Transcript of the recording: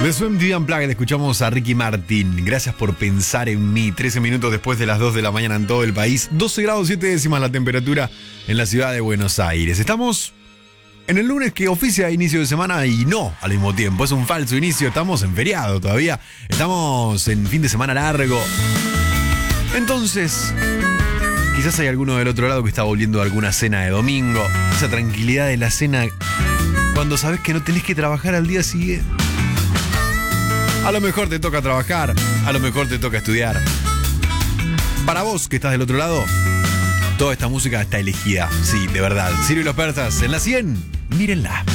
De su MTV Unplugged escuchamos a Ricky Martin. Gracias por pensar en mí. 13 minutos después de las 2 de la mañana en todo el país. 12 grados 7 décimas la temperatura en la ciudad de Buenos Aires. Estamos en el lunes que oficia inicio de semana y no al mismo tiempo. Es un falso inicio. Estamos en feriado todavía. Estamos en fin de semana largo. Entonces, quizás hay alguno del otro lado que está volviendo a alguna cena de domingo. Esa tranquilidad de la cena cuando sabes que no tenés que trabajar al día siguiente. A lo mejor te toca trabajar, a lo mejor te toca estudiar. Para vos que estás del otro lado, toda esta música está elegida. Sí, de verdad. Ciro y los Persas en la 100, mírenla.